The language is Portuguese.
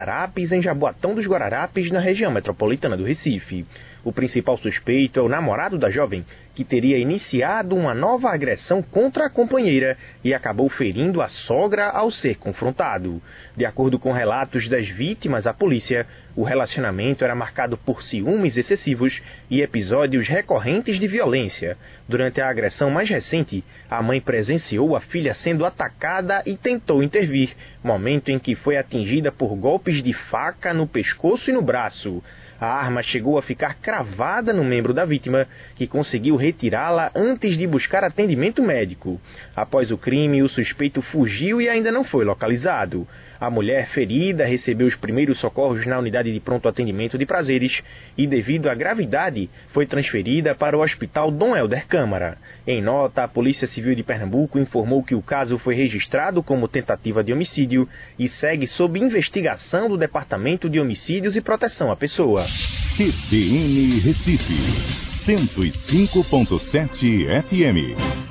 Guararapes, em Jaboatão dos Guararapes, na região metropolitana do Recife. O principal suspeito é o namorado da jovem, que teria iniciado uma nova agressão contra a companheira e acabou ferindo a sogra ao ser confrontado. De acordo com relatos das vítimas à polícia, o relacionamento era marcado por ciúmes excessivos e episódios recorrentes de violência. Durante a agressão mais recente, a mãe presenciou a filha sendo atacada e tentou intervir, momento em que foi atingida por golpes de faca no pescoço e no braço. A arma chegou a ficar cravada no membro da vítima, que conseguiu retirá-la antes de buscar atendimento médico. Após o crime, o suspeito fugiu e ainda não foi localizado. A mulher ferida recebeu os primeiros socorros na unidade de pronto atendimento de Prazeres e, devido à gravidade, foi transferida para o Hospital Dom Helder Câmara. Em nota, a Polícia Civil de Pernambuco informou que o caso foi registrado como tentativa de homicídio e segue sob investigação do Departamento de Homicídios e Proteção à Pessoa. CBN Recife, 105.7 FM.